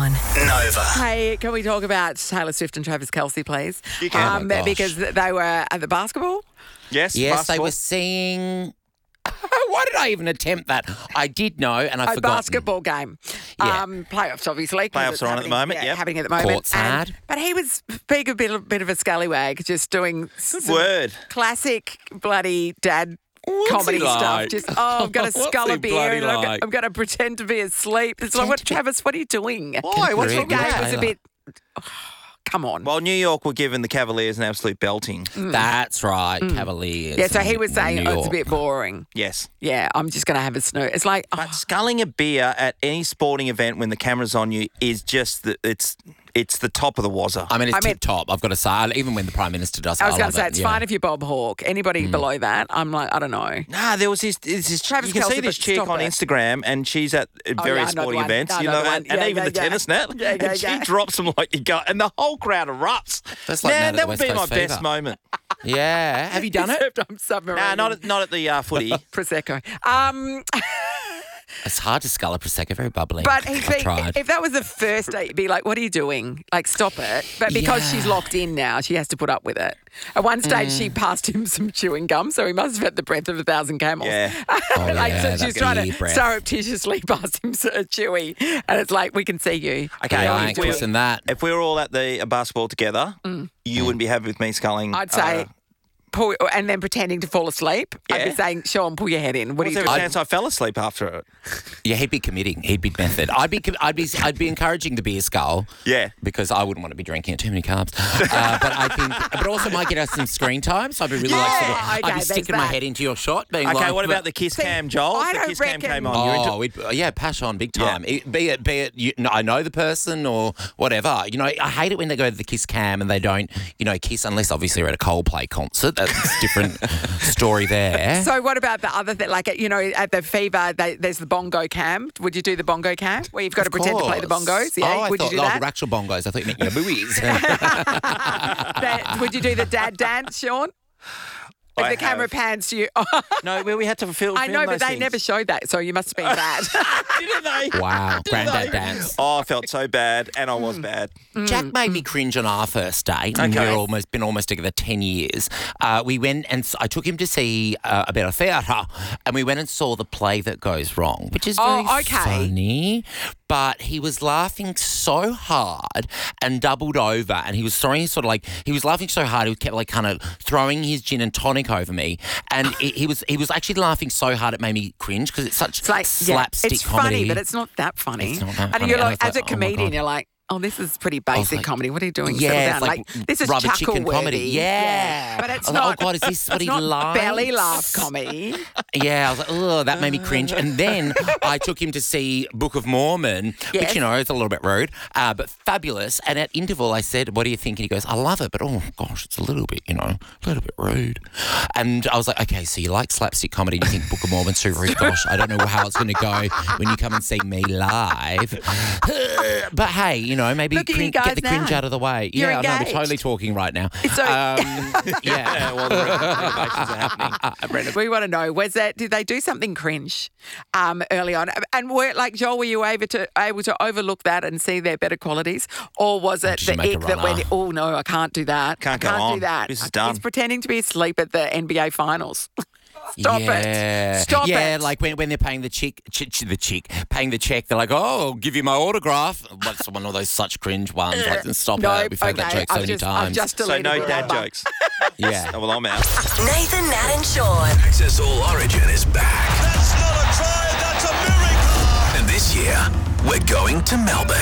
Sean. Nova. Hey, can we talk about Taylor Swift and Travis Kelce, please? You can. Oh my gosh. Because they were at the basketball. Yes, Yes, basketball. they were seeing... Why did I even attempt that? I did know, and I A forgot. basketball game. Yeah. Playoffs, obviously. 'cause Playoffs it's are on at the moment, yep. happening at the moment. Courtside. But he was being a bit of a scallywag, just doing some word. classic bloody dad What's comedy he stuff. like? Just, I'm going to What's scull he a beer bloody and like? I'm going to pretend to be asleep. It's like, Travis, what are you doing? Why? What's Good wrong The with game that? was a bit... come on. Well, New York were giving the Cavaliers an absolute belting. That's right, Cavaliers. Yeah, so he was in saying, New it's a York. bit boring. Yes. Yeah, I'm just going to have a snooze. It's like, But sculling a beer at any sporting event when the camera's on you is just it's the top of the wazza. I mean, it's I mean- tip-top, I've got to say. Even when the Prime Minister does it, I was going love to say, it, it's yeah. fine if you're Bob Hawke. Anybody below that, I'm like, I don't know. Nah, there was this Travis you can Kelce, see this but chick stop on it. Instagram, and she's at yeah, I various know the sporting one. events, I you know know, the one. and Yeah, even yeah, the yeah. tennis net. Yeah, yeah, and she yeah. drops them like you go, and the whole crowd erupts. That's like Man, now that would the be West my Coast best fever. moment. Yeah. Have you done it? Except I'm submarine. Nah, not at the footy. Prosecco. It's hard to scull a Prosecco, very bubbly. But I've tried. if that was the first date, you'd be like, what are you doing? Like, stop it. But because Yeah. she's locked in now, she has to put up with it. At one stage, she passed him some chewing gum, so he must have had the breath of 1,000 camels. Yeah. Oh, like, yeah, so that she's trying bee to breath. surreptitiously pass him a chewy. And it's like, we can see you. Okay, Yeah, I if ain't we- kissing that. If we were all at the basketball together, you wouldn't be happy with me sculling. I'd say, pull, and then pretending to fall asleep. I'd be Yeah. saying, Sean, pull your head in. What are was you there doing? a chance I fell asleep after it? Yeah, he'd be committing. He'd be method. I'd be encouraging the beer skull. Yeah. Because I wouldn't want to be drinking it, too many carbs. But also might get us some screen time. So I'd be really I'd okay, be there's sticking my that. head into your shot, being Okay, like, what about the kiss cam, Joel? I The don't kiss cam reckon- came on. You're into yeah, pass on big time. Be it I know the person or whatever. You know, I hate it when they go to the kiss cam and they don't, kiss unless obviously we're at a Coldplay concert. That's a different story there. So what about the other thing? Like, at the Fever, there's the bongo cam. Would you do the bongo cam where you've got to pretend to play the bongos? Yeah, I would thought, you do that? the actual bongos. I thought you meant your buoys. Would you do the dad dance, Sean? If I the camera have. pans to you. No, well, we had to film I know, those but they things. never showed that, so you must have been bad. Didn't they? Wow, granddad dance. Oh, I felt so bad, and I was bad. Jack made me cringe on our first date. And Okay. we've been almost together 10 years. We went and I took him to see a bit of theatre, and we went and saw The Play That Goes Wrong, which is very funny. But he was laughing so hard and doubled over, and he was throwing he was laughing so hard he kept kind of throwing his gin and tonic over me, and he was actually laughing so hard it made me cringe because it's such It's like, slapstick it's comedy. funny, but it's not that funny. It's not that and funny. you're And I like, thought, as a oh my comedian, God. you're like, oh, this is pretty basic like, comedy. What are you doing? Yeah, Settle it's down. like This is rubber chicken comedy. chuckle-worthy. Yeah. But it's I was not. like, oh God, is this what it's he not likes? belly laugh comedy. Yeah, I was like, oh, that made me cringe. And then I took him to see Book of Mormon, Yes. which, it's a little bit rude, but fabulous. And at interval, I said, what do you think? And he goes, I love it, but oh, gosh, it's a little bit, a little bit rude. And I was like, okay, so you like slapstick comedy and you think Book of Mormon's too rude? Gosh, I don't know how it's going to go when you come and see me live. But hey, maybe Look at you guys get the cringe now. out of the way. You're yeah, I know, we're engaged. totally talking right now. So- Yeah. Well, the renovations are happening. We want to know, did they do something cringe early on? And Joel, were you able to overlook that and see their better qualities? Or was it just the make a ick that runner. went, oh no, I can't do that. Can't go do on. that. This is done. He's pretending to be asleep at the NBA finals. Stop it. Stop yeah, it. like when they're paying the paying the check, they're like, oh, I'll give you my autograph. What's one of those such cringe ones? Like, stop no, it. We've heard that joke so many I've times. just So deleted no the dad number. jokes. Yeah. Oh, well, I'm out. Nathan, Nat, and Sean. Access All Origin is back. That's not a try, that's a miracle! And this year, we're going to Melbourne.